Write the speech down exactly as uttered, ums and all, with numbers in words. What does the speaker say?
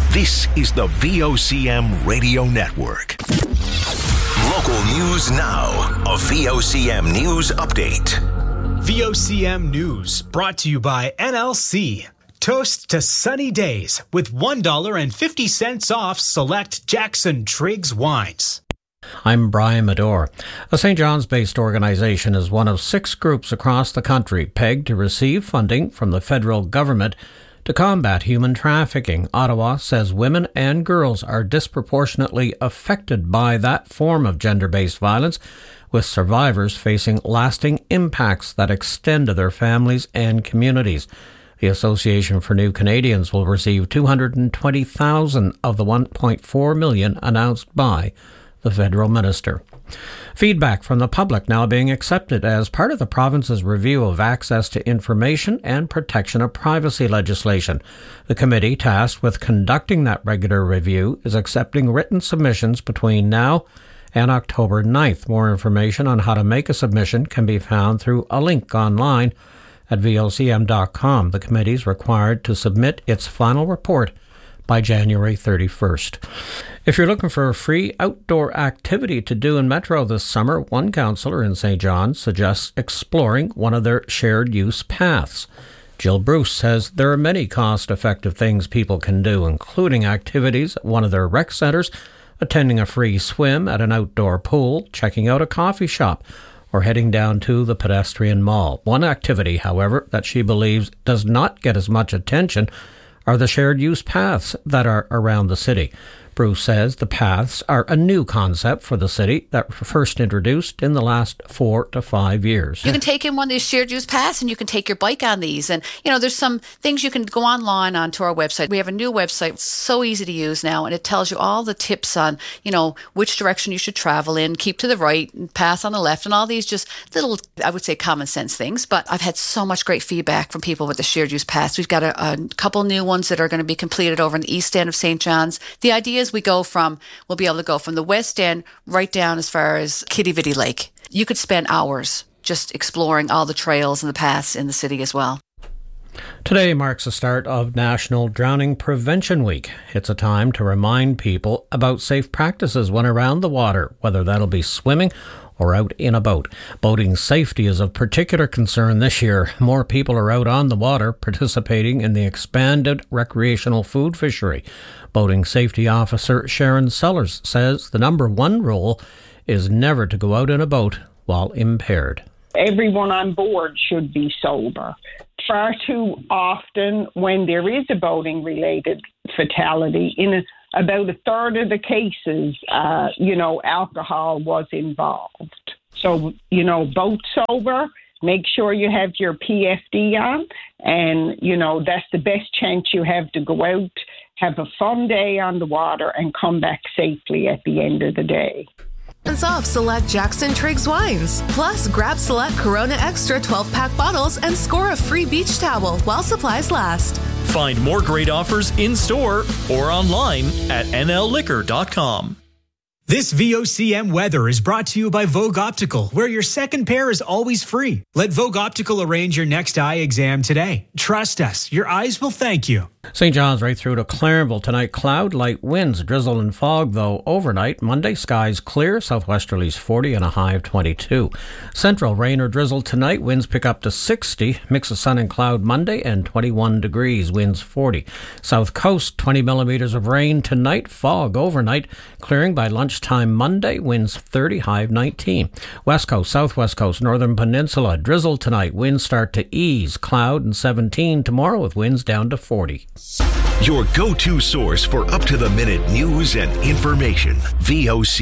This is the V O C M Radio Network. Local news now. A V O C M News Update. V O C M News brought to you by N L C. Toast to sunny days with one dollar and fifty cents off select Jackson Triggs wines. I'm Brian Medore. A Saint John's-based organization is one of six groups across the country pegged to receive funding from the federal government to combat human trafficking. Ottawa says women and girls are disproportionately affected by that form of gender-based violence, with survivors facing lasting impacts that extend to their families and communities. The Association for New Canadians will receive two hundred twenty thousand dollars of the one point four million dollars announced by the federal minister. Feedback from the public now being accepted as part of the province's review of access to information and protection of privacy legislation. The committee tasked with conducting that regular review is accepting written submissions between now and October ninth. More information on how to make a submission can be found through a link online at V O C M dot com. The committee is required to submit its final report by January thirty-first. If you're looking for a free outdoor activity to do in Metro this summer, one councillor in Saint John's suggests exploring one of their shared use paths. Jill Bruce says there are many cost-effective things people can do, including activities at one of their rec centres, attending a free swim at an outdoor pool, checking out a coffee shop, or heading down to the pedestrian mall. One activity, however, that she believes does not get as much attention are the shared use paths that are around the city. Bruce says the paths are a new concept for the city that were first introduced in the last four to five years. You can take in one of these shared use paths and you can take your bike on these. And, you know, there's some things you can go online onto our website. We have a new website. It's so easy to use now, and it tells you all the tips on, you know, which direction you should travel in, keep to the right, and pass on the left, and all these just little, I would say, common sense things. But I've had so much great feedback from people with the shared use paths. We've got a, a couple new ones that are going to be completed over in the east end of Saint John's. The idea is we go from, we'll be able to go from the west end right down as far as Kitty Vitty Lake. You could spend hours just exploring all the trails and the paths in the city as well. Today marks the start of National Drowning Prevention Week. It's a time to remind people about safe practices when around the water, whether that'll be swimming or out in a boat. Boating safety is of particular concern this year. More people are out on the water participating in the expanded recreational food fishery. Boating Safety Officer Sharon Sellers says the number one rule is never to go out in a boat while impaired. Everyone on board should be sober. Far too often when there is a boating-related fatality, in a, about a third of the cases, uh, you know, alcohol was involved. So, you know, boat sober, make sure you have your P F D on, and, you know, that's the best chance you have to go out, have a fun day on the water, and come back safely at the end of the day. Off select Jackson Triggs wines. Plus, grab select Corona Extra twelve-pack bottles and score a free beach towel while supplies last. Find more great offers in-store or online at N L liquor dot com. This V O C M weather is brought to you by Vogue Optical, where your second pair is always free. Let Vogue Optical arrange your next eye exam today. Trust us, your eyes will thank you. Saint John's right through to Clarenville tonight. Cloud, light winds, drizzle and fog, though overnight. Monday, skies clear, southwesterlies forty and a high of twenty-two. Central, rain or drizzle tonight. Winds pick up to sixty. Mix of sun and cloud Monday and twenty-one degrees. Winds forty. South coast, twenty millimeters of rain tonight. Fog overnight. Clearing by lunchtime Monday. Winds thirty, high of nineteen. West coast, southwest coast, northern peninsula. Drizzle tonight. Winds start to ease. Cloud and seventeen tomorrow with winds down to forty. Your go-to source for up-to-the-minute news and information. V O C